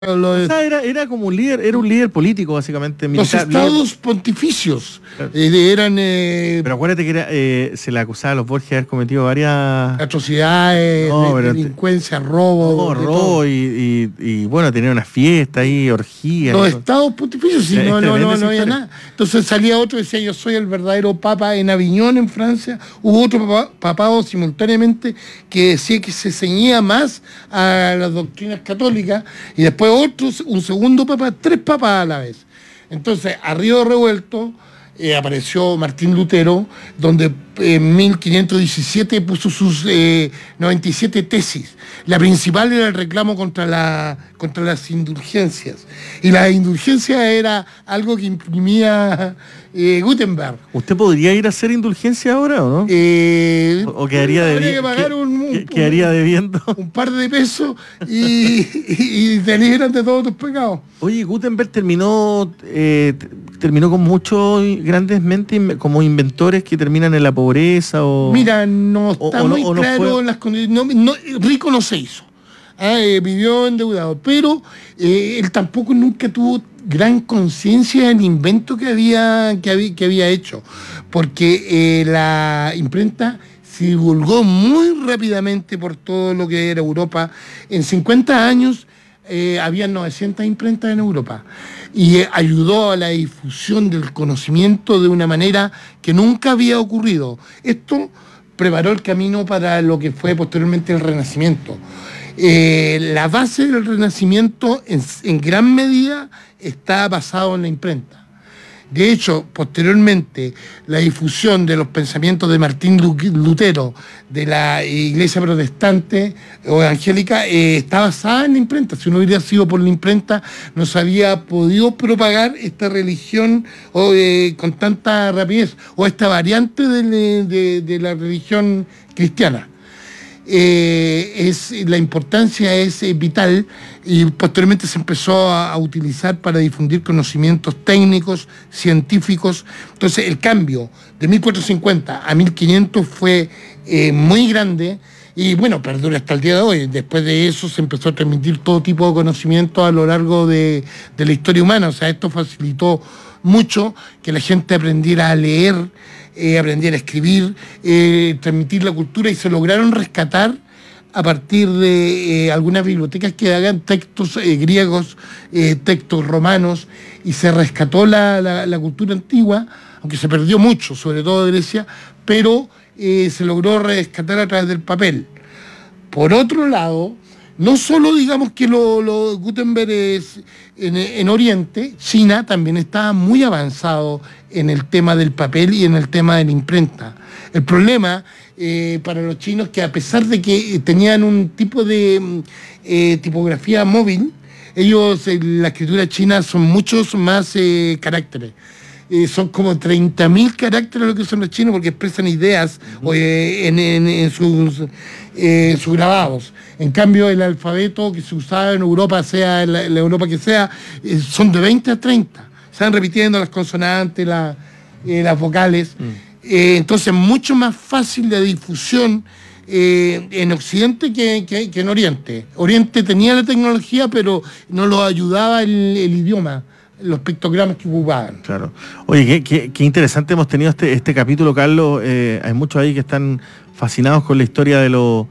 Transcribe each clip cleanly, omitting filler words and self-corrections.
O Los, sea, era como un líder, era un líder político, básicamente, los militar. estados pontificios Claro. eran Pero acuérdate que se le acusaba a los Borges de haber cometido varias. atrocidades, No, pero delincuencia, robo, no, de robo todo. y bueno, tenía una fiesta ahí, orgías. Los Y todo. estados pontificios, sí, Es tremenda esa no había historia. nada. Entonces salía otro y decía, yo soy el verdadero papa en Aviñón, en Francia. Hubo otro papado simultáneamente que decía que se ceñía más a las doctrinas católicas, y después otros, un segundo papa, tres papas a la vez. Entonces, a río revuelto, apareció Martín Lutero, donde en 1517 puso sus 97 tesis. La principal era el reclamo contra las indulgencias. Y la indulgencia era algo que imprimía Gutenberg. ¿Usted podría ir a hacer indulgencia ahora o no? ¿O quedaría Habría que pagar quedaría debiendo? un par de pesos y te liberan de todos tus pecados. Oye, Gutenberg terminó con muchos grandes mentes como inventores que terminan en la pobreza o... Mira, no está muy no claro fue... en las condiciones. Rico no se hizo. Vivió endeudado. Pero él tampoco nunca tuvo gran conciencia del invento que había hecho. Porque la imprenta se divulgó muy rápidamente por todo lo que era Europa. En 50 años había 900 imprentas en Europa. Y ayudó a la difusión del conocimiento de una manera que nunca había ocurrido. Esto preparó el camino para lo que fue posteriormente el Renacimiento. La base del Renacimiento en gran medida está basado en la imprenta. De hecho, posteriormente, la difusión de los pensamientos de Martín Lutero, de la iglesia protestante o evangélica, está basada en la imprenta. Si no hubiera sido por la imprenta, no se había podido propagar esta religión con tanta rapidez, o esta variante de la religión cristiana. La importancia es vital, y posteriormente se empezó a utilizar para difundir conocimientos técnicos, científicos. Entonces el cambio de 1450 a 1500 fue muy grande, y bueno, perdura hasta el día de hoy. Después de eso se empezó a transmitir todo tipo de conocimiento a lo largo de la historia humana. O sea, esto facilitó mucho que la gente aprendiera a leer, aprendiera a escribir, transmitir la cultura, y se lograron rescatar a partir de algunas bibliotecas que hagan textos griegos, textos romanos, y se rescató la cultura antigua, aunque se perdió mucho, sobre todo de Grecia, pero se logró rescatar a través del papel. Por otro lado, no solo digamos que lo Gutenberg es en Oriente, China también estaba muy avanzado en el tema del papel y en el tema de la imprenta. El problema para los chinos, que a pesar de que tenían un tipo de tipografía móvil, ellos en la escritura china son muchos más caracteres. Son como 30.000 caracteres lo que son los chinos, porque expresan ideas en sus grabados. En cambio, el alfabeto que se usaba en Europa, sea en la Europa que sea, son de 20 a 30. Se van repitiendo las consonantes, las vocales. Entonces, mucho más fácil la difusión en Occidente que en Oriente. Oriente tenía la tecnología, pero no lo ayudaba el idioma, los pictogramas que ocupaban. Claro. Oye, qué interesante hemos tenido este capítulo, Carlos. Hay muchos ahí que están fascinados con la historia de los...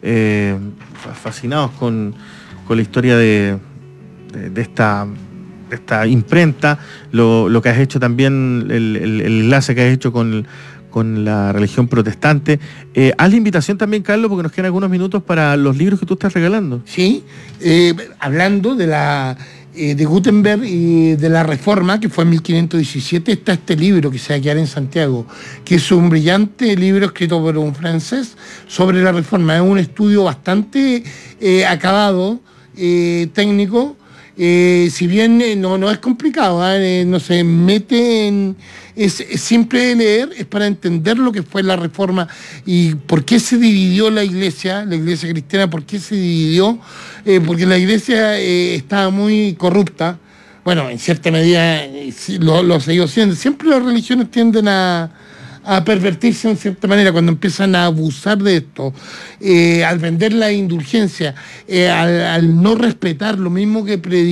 fascinados con la historia de esta imprenta, lo que has hecho también, el enlace que has hecho con la religión protestante. Haz la invitación también, Carlos, porque nos quedan algunos minutos para los libros que tú estás regalando. Sí, hablando de Gutenberg y de la Reforma, que fue en 1517, está este libro que se va a quedar en Santiago, que es un brillante libro escrito por un francés sobre la Reforma. Es un estudio bastante acabado, técnico. Si bien no es complicado, no se mete en... Es simple de leer, es para entender lo que fue la Reforma y por qué se dividió la iglesia cristiana, por qué se dividió, porque la iglesia estaba muy corrupta. Bueno, en cierta medida lo siguió siendo. Siempre las religiones tienden a a pervertirse en cierta manera, cuando empiezan a abusar de esto, al vender la indulgencia, al no respetar lo mismo que